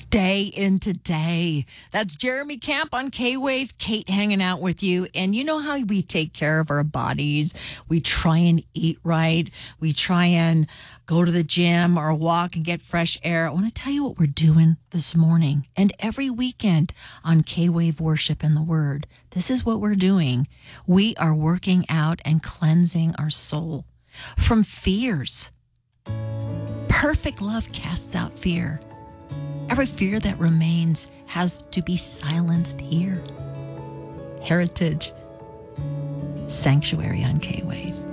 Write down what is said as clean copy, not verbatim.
Stay in today. That's Jeremy Camp on K-Wave. Kate hanging out with you. And you know how we take care of our bodies? We try and eat right. We try and go to the gym or walk and get fresh air. I want to tell you what we're doing this morning and every weekend on K-Wave Worship and the Word. This is what we're doing. We are working out and cleansing our soul from fears. Perfect love casts out fear. Every fear that remains has to be silenced here. Heritage Sanctuary on K-Wave.